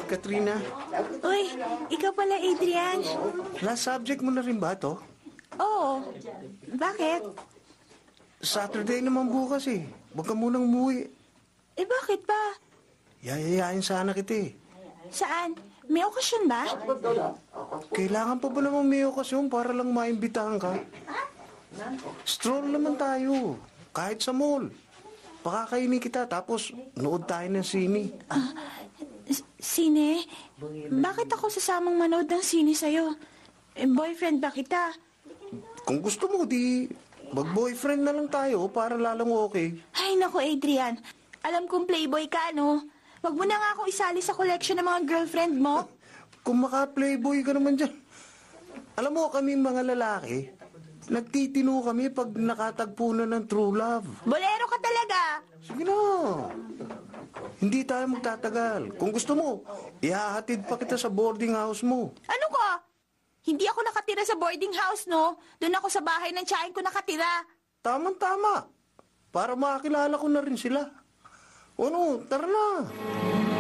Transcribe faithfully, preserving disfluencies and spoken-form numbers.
Katrina. Uy, ikaw pala, Adrian. Last subject mo na rin ba to? Oo. Bakit? Saturday naman bukas eh. Huwag ka munang umuwi. Eh, bakit ba? Yayayain sana kita eh. Saan? May okasyon ba? Kailangan pa ba naman may okasyon para lang maimbitahan ka? Stroll naman tayo. Kahit sa mall. Pakakainin kita tapos nood tayo ng sine. Ah, s- sine? Bakit ako sasamang manood ng sine sa'yo? Eh, boyfriend ba kita? Kung gusto mo, di mag-boyfriend na lang tayo para lalong okay. Ay, naku, Adrian. Alam kong playboy ka, no? Wag mo na nga akong isali sa collection ng mga girlfriend mo. Kung maka-playboy ka naman dyan. Alam mo, kami mga lalaki, nagtitino kami pag nakatagpo na ng true love. Bolero ka talaga. Sige na. Hindi tayo magtatagal. Kung gusto mo, ihahatid pa kita sa boarding house mo. Ano ka? Hindi ako nakatira sa boarding house, no? Doon ako sa bahay ng tiyahin ko nakatira. Tamang-tama. Para makakilala ko na rin sila. O no, tara na.